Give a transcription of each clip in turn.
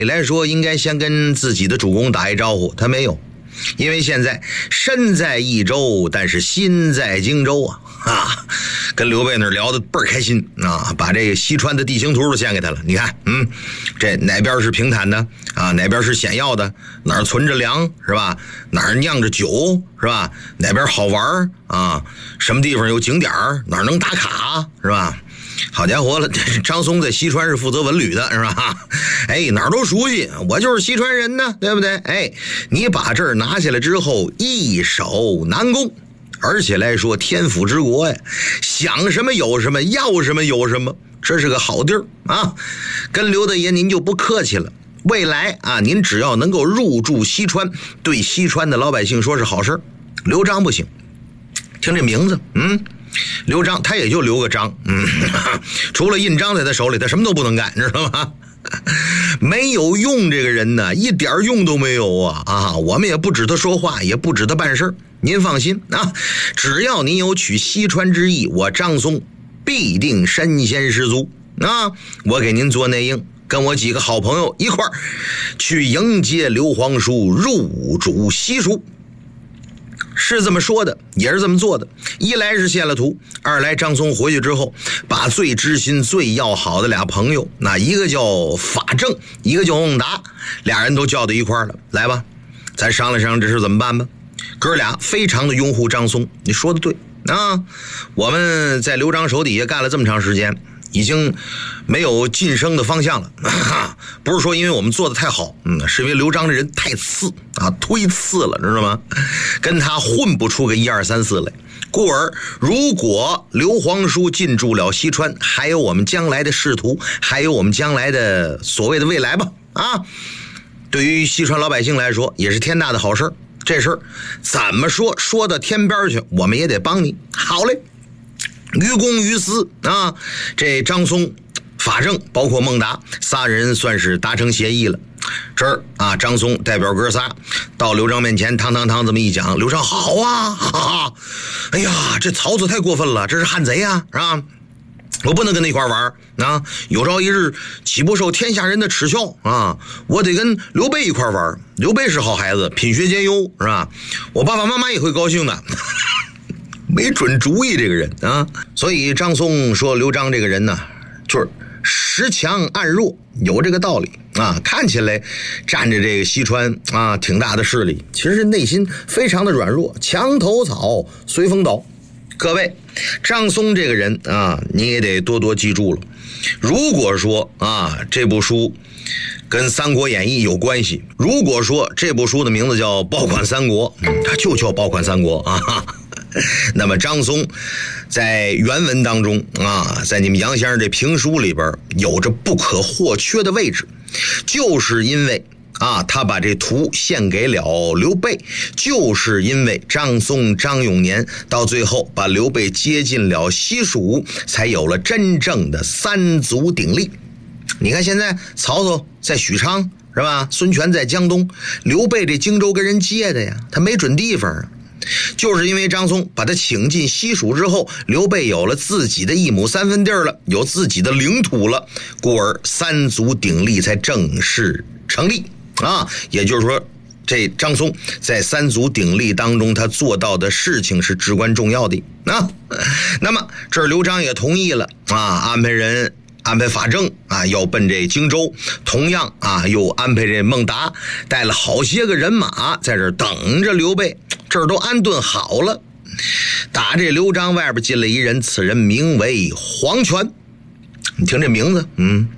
理来说应该先跟自己的主公打一招呼，他没有，因为现在身在益州，但是心在荆州啊！跟刘备那儿聊得倍儿开心啊，把这个西川的地形图都献给他了。你看，这哪边是平坦的啊？哪边是险要的？哪儿存着粮是吧？哪儿酿着酒是吧？哪边好玩啊？什么地方有景点，哪儿能打卡是吧？好家伙了，张松在西川是负责文旅的是吧？哪儿都熟悉，我就是西川人呢，对不对？你把这儿拿下来之后，易守难攻，而且来说天府之国呀，想什么有什么，要什么有什么，这是个好地儿啊！跟刘大爷您就不客气了，未来啊，您只要能够入驻西川，对西川的老百姓说是好事。刘璋不行，听这名字，刘璋他也就留个章，除了印章在他手里，他什么都不能干，知道吗？没有用，这个人呢，一点用都没有啊！我们也不指他说话，也不指他办事，您放心啊，只要您有取西川之意，我张松必定身先士卒啊！我给您做内应，跟我几个好朋友一块儿去迎接刘皇叔入主西蜀。是这么说的，也是这么做的。一来是献了图，二来张松回去之后，把最知心最要好的俩朋友，那一个叫法正，一个叫孟达，俩人都叫到一块儿了。来吧，咱商量商量这事怎么办吧。哥俩非常的拥护张松，你说的对啊！我们在刘璋手底下干了这么长时间，已经没有晋升的方向了，不是说因为我们做的太好，是因为刘璋这人太次啊，忒次了，知道吗？跟他混不出个1、2、3、4来。故而如果刘皇叔进驻了西川，还有我们将来的仕途，还有我们将来的所谓的未来吧，对于西川老百姓来说也是天大的好事。这事儿怎么说到天边去，我们也得帮你。好嘞，于公于私啊，这张松、法正包括孟达仨人算是达成协议了。这儿啊，张松代表哥仨到刘璋面前，汤这么一讲，刘璋好啊，哈哈，哎呀，这曹操太过分了，这是汉贼啊，是吧？我不能跟他一块玩啊！有朝一日岂不受天下人的耻笑啊！我得跟刘备一块玩，刘备是好孩子，品学兼优，是吧？我爸爸妈妈也会高兴的。没准主意这个人啊，所以张松说刘璋这个人呢，就是识强暗弱，有这个道理啊。看起来占着这个西川啊挺大的势力，其实内心非常的软弱，墙头草随风倒。各位，张松这个人啊，你也得多多记住了。如果说啊这部书跟《三国演义》有关系，如果说这部书的名字叫《报款三国》，它就叫《报款三国》啊。那么张松在原文当中啊，在你们杨先生这评书里边有着不可或缺的位置，就是因为啊，他把这图献给了刘备，就是因为张松、张永年到最后把刘备接进了西蜀，才有了真正的三足鼎立。你看现在曹操在许昌是吧？孙权在江东，刘备这荆州跟人接的呀，他没准地方啊。就是因为张松把他请进西蜀之后，刘备有了自己的1亩3分地了，有自己的领土了，故而三足鼎立才正式成立啊。也就是说，这张松在三足鼎立当中，他做到的事情是至关重要的啊。那么这儿刘璋也同意了啊，安排法正啊，要奔这荆州，同样啊，又安排这孟达带了好些个人马在这儿等着刘备，这儿都安顿好了。打这刘璋外边进来一人，此人名为黄权。你听这名字，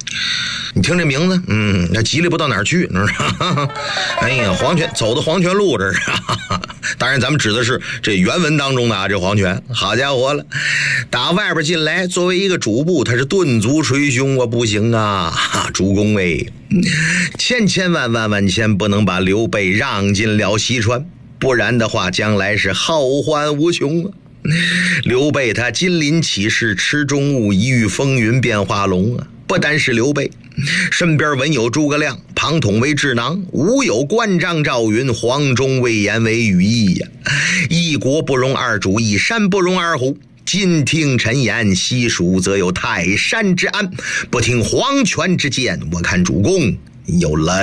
那吉利不到哪儿去，哎呀，黄权走的黄泉路，这是。当然咱们指的是这原文当中的啊，这黄权，好家伙了，打外边进来，作为一个主簿，他是顿足捶胸啊，不行啊，主公哎，千万千不能把刘备让进了西川，不然的话将来是后患无穷啊。刘备他金鳞起事，池中物，一遇风云变化龙啊！不单是刘备，身边文有诸葛亮，庞统为智囊，武有关张赵云，黄忠魏延为羽翼呀。一国不容二主，一山不容二虎。今听臣言，西蜀则有泰山之安，不听黄权之见，我看主公有来。